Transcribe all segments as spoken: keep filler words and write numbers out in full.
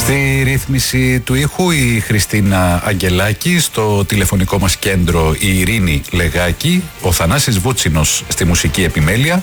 Στη ρύθμιση του ήχου η Χριστίνα Αγγελάκη, στο τηλεφωνικό μας κέντρο η Ειρήνη Λεγάκη, ο Θανάσης Βούτσινος στη μουσική επιμέλεια,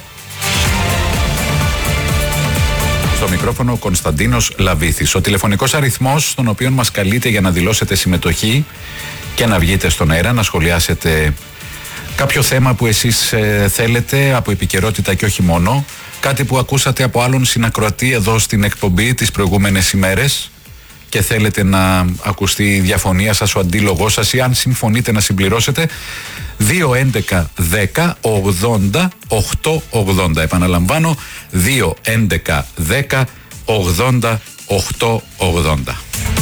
στο μικρόφωνο ο Κωνσταντίνος Λαβίθης. Ο τηλεφωνικός αριθμός στον οποίο μας καλείτε για να δηλώσετε συμμετοχή και να βγείτε στον αέρα, να σχολιάσετε κάποιο θέμα που εσείς ε, θέλετε από επικαιρότητα και όχι μόνο, κάτι που ακούσατε από άλλον συνακροατή εδώ στην εκπομπή τις προηγούμενες ημέρες και θέλετε να ακουστεί η διαφωνία σας, ο αντίλογός σας ή αν συμφωνείτε να συμπληρώσετε. Δύο έντεκα δέκα ογδόντα οκτώ ογδόντα. Επαναλαμβάνω, δύο έντεκα δέκα ογδόντα οκτώ ογδόντα.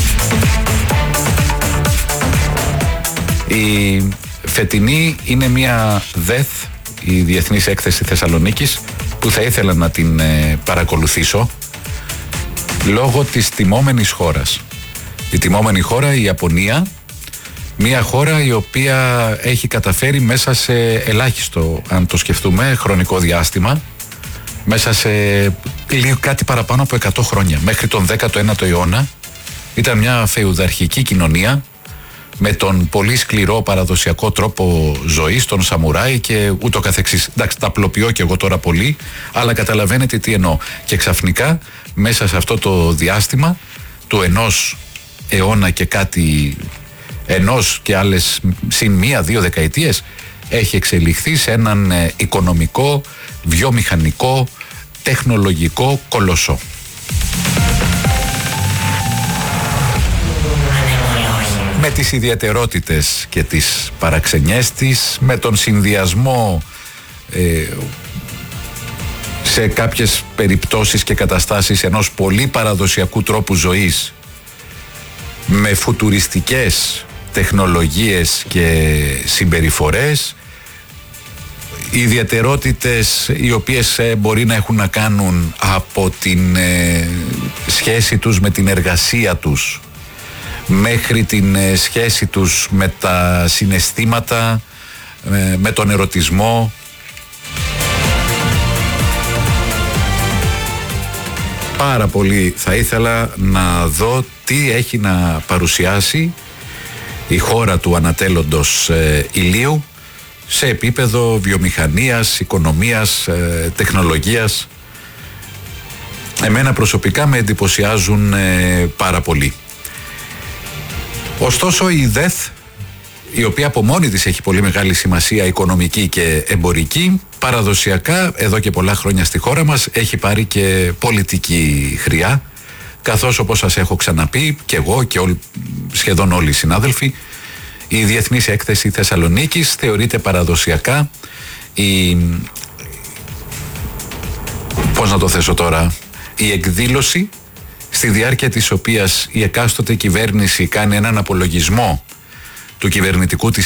Η φετινή είναι μια ΔΕΘ, η Διεθνής Έκθεση Θεσσαλονίκης, που θα ήθελα να την ε, παρακολουθήσω λόγω της τιμόμενης χώρας. Η τιμόμενη χώρα, η Ιαπωνία, μια χώρα η οποία έχει καταφέρει μέσα σε ελάχιστο, αν το σκεφτούμε, χρονικό διάστημα, μέσα σε λίγο κάτι παραπάνω από εκατό χρόνια, μέχρι τον δέκατο ένατο αιώνα, ήταν μια φεουδαρχική κοινωνία με τον πολύ σκληρό παραδοσιακό τρόπο ζωής, τον σαμουράι και ούτω καθεξής. Εντάξει, τα απλοποιώ και εγώ τώρα πολύ, αλλά καταλαβαίνετε τι εννοώ. Και ξαφνικά, μέσα σε αυτό το διάστημα του ενός αιώνα και κάτι, ενός και άλλες συν μία-δύο δεκαετίες, έχει εξελιχθεί σε έναν ε, οικονομικό, βιομηχανικό, τεχνολογικό κολοσσό. Με τις ιδιαιτερότητες και τις παραξενιές της, με τον συνδυασμό ε, σε κάποιες περιπτώσεις και καταστάσεις ενός πολύ παραδοσιακού τρόπου ζωής με φουτουριστικές τεχνολογίες και συμπεριφορές, ιδιαιτερότητες οι οποίες ε, μπορεί να έχουν να κάνουν από την ε, σχέση τους με την εργασία τους μέχρι την ε, σχέση τους με τα συναισθήματα, ε, με τον ερωτισμό. Πάρα πολύ θα ήθελα να δω τι έχει να παρουσιάσει η χώρα του ανατέλλοντος ε, ηλίου σε επίπεδο βιομηχανίας, οικονομίας, ε, τεχνολογίας. Εμένα προσωπικά με εντυπωσιάζουν ε, πάρα πολύ. Ωστόσο η ΔΕΘ, η οποία από μόνη της έχει πολύ μεγάλη σημασία οικονομική και εμπορική, παραδοσιακά εδώ και πολλά χρόνια στη χώρα μας έχει πάρει και πολιτική χρειά, καθώς όπως σας έχω ξαναπεί και εγώ και όλοι, σχεδόν όλοι οι συνάδελφοι, η Διεθνής Έκθεση Θεσσαλονίκης θεωρείται παραδοσιακά η, πώς να το θέσω τώρα, η εκδήλωση στη διάρκεια της οποίας η εκάστοτε κυβέρνηση κάνει έναν απολογισμό του κυβερνητικού της